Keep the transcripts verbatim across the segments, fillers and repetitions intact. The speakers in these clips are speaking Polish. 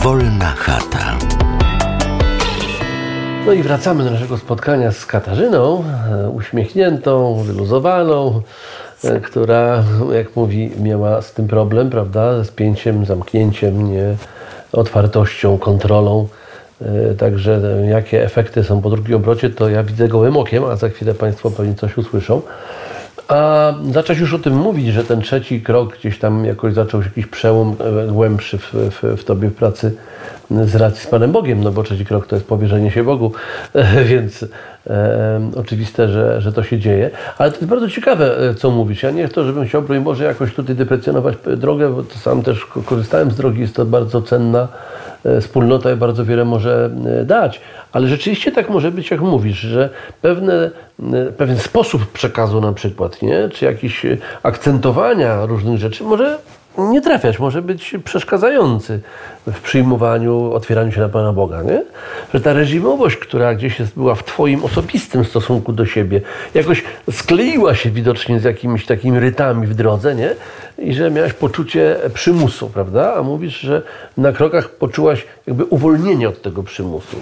Wolna chata. No i wracamy do naszego spotkania z Katarzyną, uśmiechniętą, wyluzowaną, która, jak mówi, miała z tym problem, prawda, ze spięciem, zamknięciem, nie, otwartością, kontrolą. Także jakie efekty są po drugim obrocie, to ja widzę gołym okiem, a za chwilę Państwo pewnie coś usłyszą. A zacząć już o tym mówić, że ten trzeci krok gdzieś tam jakoś zaczął się jakiś przełom głębszy w, w, w Tobie w pracy z racji z Panem Bogiem, no bo trzeci krok to jest powierzenie się Bogu, więc e, oczywiste, że, że to się dzieje. Ale to jest bardzo ciekawe, co mówisz. Ja nie chcę, żebym chciał, broń Boże, jakoś tutaj deprecjonować drogę, bo to sam też korzystałem z drogi, jest to bardzo cenna wspólnota i bardzo wiele może dać. Ale rzeczywiście tak może być, jak mówisz, że pewne, pewien sposób przekazu na przykład, nie? Czy jakieś akcentowania różnych rzeczy może nie trafiać, może być przeszkadzający w przyjmowaniu, otwieraniu się na Pana Boga, nie? Że ta reżimowość, która gdzieś jest, była w Twoim osobistym stosunku do siebie, jakoś skleiła się widocznie z jakimiś takimi rytami w drodze, nie? I że miałaś poczucie przymusu, prawda? A mówisz, że na krokach poczułaś jakby uwolnienie od tego przymusu.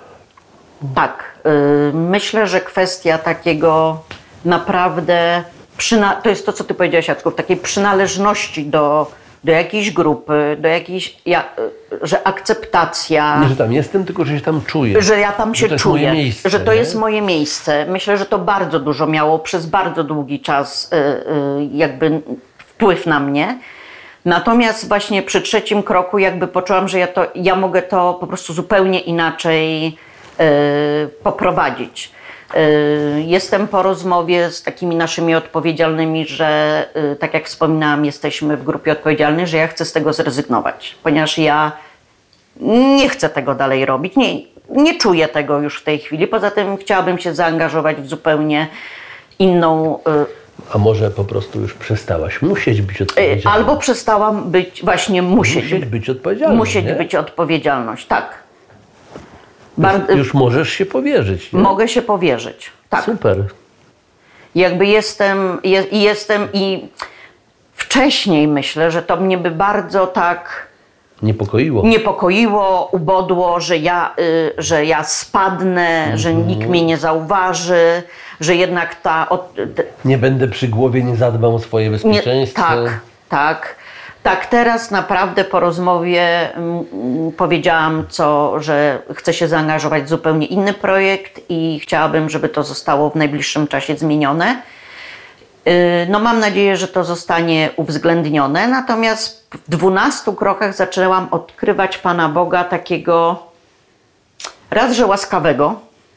Tak. Yy, myślę, że kwestia takiego naprawdę, przyna- to jest to, co Ty powiedziałeś, Jacku, takiej przynależności do, do jakiejś grupy, do jakiejś, ja, że akceptacja... Nie, że tam jestem, tylko że się tam czuję. Że ja tam się że to czuję, jest moje miejsce, że to nie? jest moje miejsce. Myślę, że to bardzo dużo miało przez bardzo długi czas yy, yy, jakby wpływ na mnie. Natomiast właśnie przy trzecim kroku jakby poczułam, że ja, to, ja mogę to po prostu zupełnie inaczej yy, poprowadzić. Yy, jestem po rozmowie z takimi naszymi odpowiedzialnymi, że yy, tak jak wspominałam, jesteśmy w grupie odpowiedzialnej, że ja chcę z tego zrezygnować, ponieważ ja nie chcę tego dalej robić, nie, nie czuję tego już w tej chwili. Poza tym chciałabym się zaangażować w zupełnie inną... Yy, A może po prostu już przestałaś musieć być odpowiedzialna? Albo przestałam być, właśnie musieć, musieć być odpowiedzialna. Musieć nie? być odpowiedzialność, tak. Już, Bar- już możesz się powierzyć. Nie? Mogę się powierzyć, tak. Super. Jakby jestem, je, jestem i wcześniej myślę, że to mnie by bardzo tak Niepokoiło. niepokoiło, ubodło, że ja, y, że ja spadnę, mm-hmm. że nikt mnie nie zauważy, że jednak ta... Od, te, nie będę przy głowie, nie zadbam o swoje bezpieczeństwo. Nie, tak, tak. Tak, teraz naprawdę po rozmowie m, powiedziałam, co, że chcę się zaangażować w zupełnie inny projekt i chciałabym, żeby to zostało w najbliższym czasie zmienione. Yy, no mam nadzieję, że to zostanie uwzględnione, natomiast w dwunastu krokach zaczęłam odkrywać Pana Boga takiego raz, że łaskawego,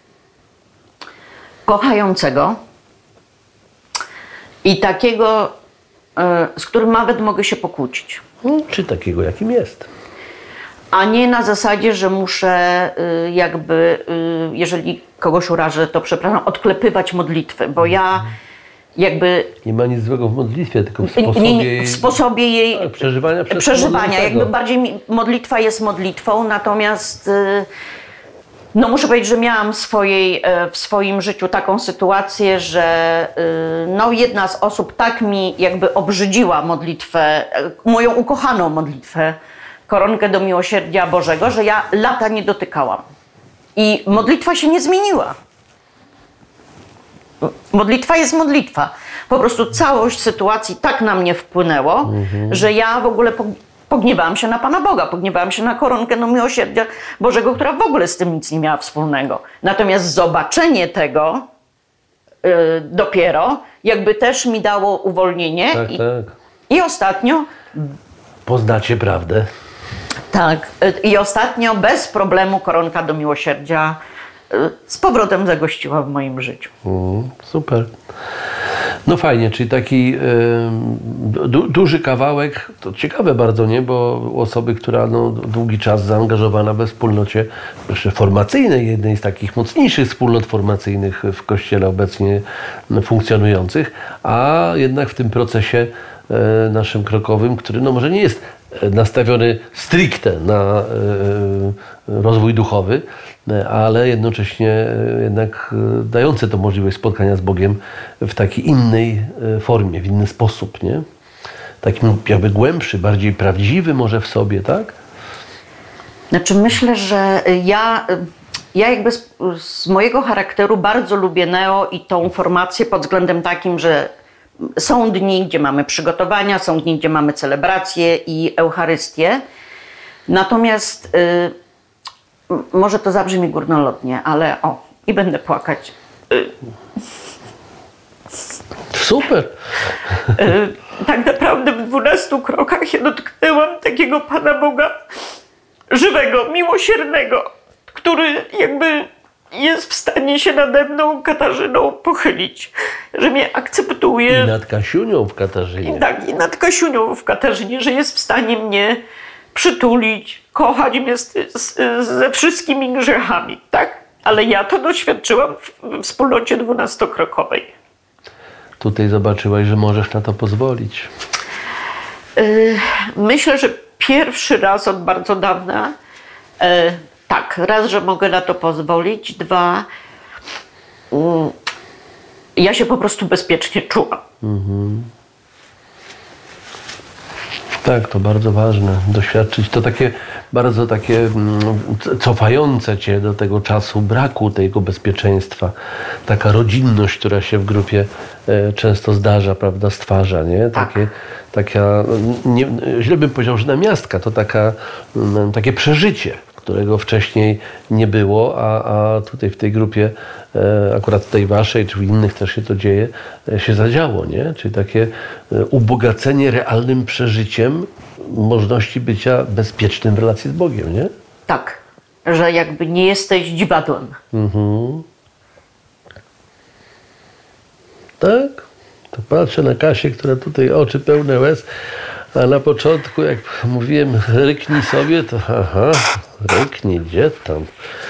kochającego i takiego, z którym nawet mogę się pokłócić. Czy takiego, jakim jest. A nie na zasadzie, że muszę jakby, jeżeli kogoś urażę, to przepraszam, odklepywać modlitwy, bo ja jakby... Nie ma nic złego w modlitwie, tylko w sposobie, nie, nie, jej, w sposobie jej tak, przeżywania przez przeżywania. Jakby bardziej modlitwa jest modlitwą, natomiast no muszę powiedzieć, że miałam w, swojej, w swoim życiu taką sytuację, że no jedna z osób tak mi jakby obrzydziła modlitwę, moją ukochaną modlitwę, Koronkę do Miłosierdzia Bożego, że ja lata nie dotykałam. I modlitwa się nie zmieniła. Modlitwa jest modlitwa. Po prostu całość sytuacji tak na mnie wpłynęło, mhm. że ja w ogóle pogniewałam się na Pana Boga, pogniewałam się na Koronkę do Miłosierdzia Bożego, która w ogóle z tym nic nie miała wspólnego. Natomiast zobaczenie tego yy, dopiero jakby też mi dało uwolnienie. Tak, I, tak. I ostatnio... Poznacie prawdę. Tak. I ostatnio bez problemu Koronka do Miłosierdzia z powrotem zagościła w moim życiu. Mm, super. No fajnie, czyli taki y, du, duży kawałek, to ciekawe bardzo, nie? Bo osoby, która no, długi czas zaangażowana we wspólnocie formacyjnej, jednej z takich mocniejszych wspólnot formacyjnych w Kościele obecnie funkcjonujących, a jednak w tym procesie y, naszym krokowym, który no może nie jest nastawiony stricte na y, rozwój duchowy, ale jednocześnie jednak dające to możliwość spotkania z Bogiem w takiej innej formie, w inny sposób, nie? Takim jakby głębszy, bardziej prawdziwy może w sobie, tak? Znaczy myślę, że ja, ja jakby z, z mojego charakteru bardzo lubię neo i tą formację pod względem takim, że są dni, gdzie mamy przygotowania, są dni, gdzie mamy celebracje i Eucharystię. Natomiast y, może to zabrzmi górnolotnie, ale o, i będę płakać. Y, Super! y, tak naprawdę w dwunastu krokach ja dotknęłam takiego Pana Boga żywego, miłosiernego, który jakby jest w stanie się nade mną, Katarzyną, pochylić, że mnie akceptuje. I nad Kasiunią w Katarzynie. I tak, i nad Kasiunią w Katarzynie, że jest w stanie mnie przytulić, kochać mnie z, z, ze wszystkimi grzechami, tak? Ale ja to doświadczyłam w wspólnocie dwunastokrokowej. Tutaj zobaczyłaś, że możesz na to pozwolić. Yy, myślę, że pierwszy raz od bardzo dawna, yy, tak, raz, że mogę na to pozwolić, dwa, yy, ja się po prostu bezpiecznie czułam. Mhm. Tak, to bardzo ważne. Doświadczyć to takie, bardzo takie mm, cofające cię do tego czasu braku tego bezpieczeństwa. Taka rodzinność, która się w grupie e, często zdarza, prawda, stwarza, nie? Tak. Takie, taka, nie, źle bym powiedział, że namiastka, to taka, mm, takie przeżycie, którego wcześniej nie było, a, a tutaj w tej grupie, e, akurat tej waszej, czy w innych też się to dzieje, e, się zadziało, nie? Czyli takie e, ubogacenie realnym przeżyciem możliwości bycia bezpiecznym w relacji z Bogiem, nie? Tak, że jakby nie jesteś dziwadłem. Mhm. Tak? To patrzę na Kasię, która tutaj oczy pełne łez, a na początku, jak mówiłem, ryknij sobie, to aha, ryknij, gdzie tam?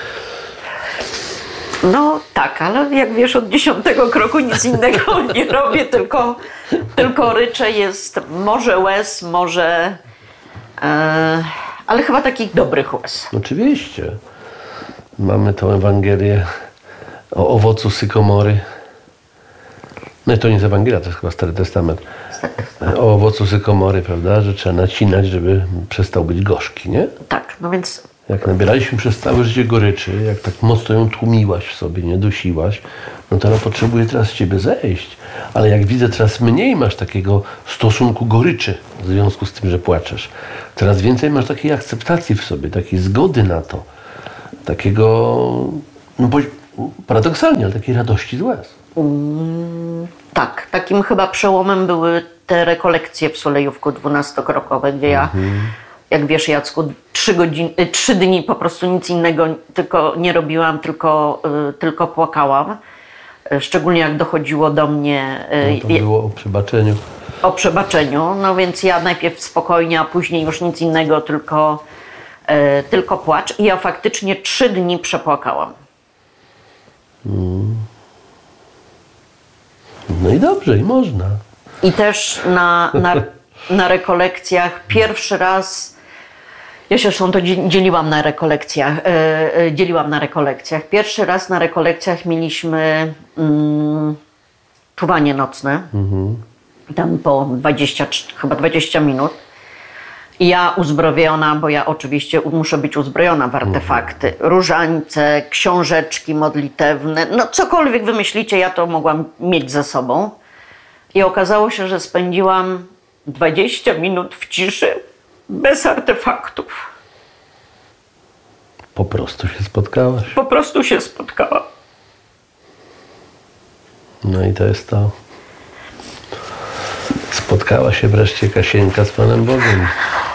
No tak, ale jak wiesz, od dziesiątego kroku nic innego nie robię, tylko, tylko ryczę, jest może łez, może... E, ale chyba takich dobrych łez. Oczywiście. Mamy tą Ewangelię o owocu sykomory. No i to nie jest Ewangelia, to jest chyba Stary Testament. O owocu sykomory, prawda, że trzeba nacinać, żeby przestał być gorzki, nie? Tak, no więc... Jak nabieraliśmy przez całe życie goryczy, jak tak mocno ją tłumiłaś w sobie, nie dusiłaś, no to ona potrzebuje teraz z ciebie zejść. Ale jak widzę, teraz mniej masz takiego stosunku goryczy w związku z tym, że płaczesz. Coraz więcej masz takiej akceptacji w sobie, takiej zgody na to. Takiego, no bo paradoksalnie, ale takiej radości z łez. Mm, tak, takim chyba przełomem były te rekolekcje w Solejówku dwunastokrokowe, gdzie ja, mhm. jak wiesz, Jacku, trzy, godziny, trzy dni po prostu nic innego tylko nie robiłam, tylko, y, tylko płakałam. Szczególnie jak dochodziło do mnie... Y, no to było o przebaczeniu. O przebaczeniu, no więc ja najpierw spokojnie, a później już nic innego, tylko, y, tylko płacz. I ja faktycznie trzy dni przepłakałam. Hmm. No i dobrze, i można. I też na, na, na rekolekcjach pierwszy raz, ja się zresztą to dzieliłam na rekolekcjach, yy, dzieliłam na rekolekcjach. Pierwszy raz na rekolekcjach mieliśmy yy, czuwanie nocne, mhm. tam po dwadzieścia, chyba dwadzieścia minut. I ja uzbrojona, bo ja oczywiście muszę być uzbrojona w artefakty, mhm. różańce, książeczki modlitewne, no cokolwiek wymyślicie, ja to mogłam mieć ze sobą. I okazało się, że spędziłam dwadzieścia minut w ciszy bez artefaktów. Po prostu się spotkałaś. Po prostu się spotkałam. No i to jest to. Spotkała się wreszcie Kasieńka z Panem Bogiem.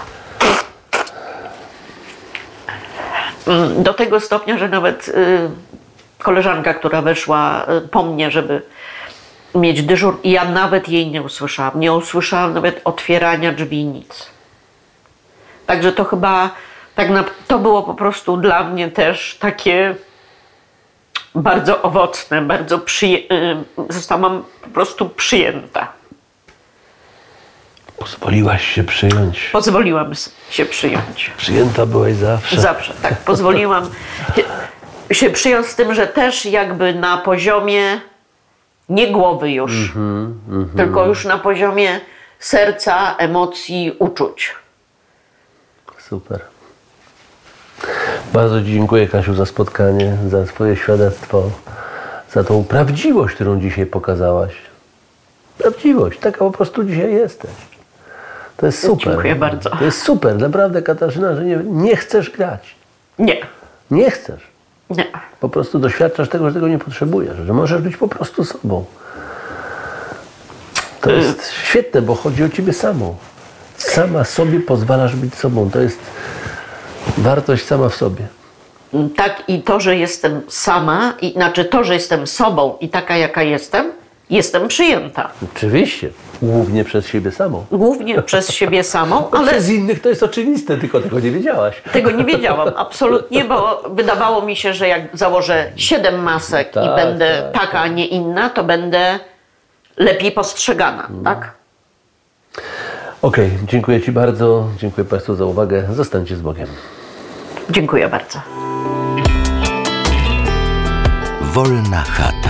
Do tego stopnia, że nawet y, koleżanka, która weszła y, po mnie, żeby mieć dyżur, i ja nawet jej nie usłyszałam. Nie usłyszałam nawet otwierania drzwi, nic. Także to chyba, tak na, to było po prostu dla mnie też takie bardzo owocne, bardzo przyje, y, zostałam po prostu przyjęta. Pozwoliłaś się przyjąć. Pozwoliłam się przyjąć. Przyjęta byłaś zawsze. Zawsze, tak. Pozwoliłam się, się przyjąć z tym, że też jakby na poziomie nie głowy już, mm-hmm, mm-hmm. tylko już na poziomie serca, emocji, uczuć. Super. Bardzo Ci dziękuję, Kasiu, za spotkanie, za Twoje świadectwo, za tą prawdziwość, którą dzisiaj pokazałaś. Prawdziwość, taka po prostu dzisiaj jesteś. To jest super. Dziękuję bardzo. To jest super, naprawdę, Katarzyna, że nie, nie chcesz grać. Nie. Nie chcesz. Nie. Po prostu doświadczasz tego, że tego nie potrzebujesz, że możesz być po prostu sobą. To jest świetne, bo chodzi o Ciebie samą. Sama sobie pozwalasz być sobą. To jest wartość sama w sobie. Tak, i to, że jestem sama, i, znaczy to, że jestem sobą i taka, jaka jestem, jestem przyjęta. Oczywiście. Głównie przez siebie samą. Głównie przez siebie samą, Ale ale przez innych to jest oczywiste, tylko tego nie wiedziałaś. tego nie wiedziałam absolutnie, bo wydawało mi się, że jak założę siedem masek Tak, i będę tak, taka, a nie inna, to będę lepiej postrzegana, tak? Okej, dziękuję Ci bardzo. Dziękuję Państwu za uwagę. Zostańcie z Bogiem. Dziękuję bardzo. Wolna chata.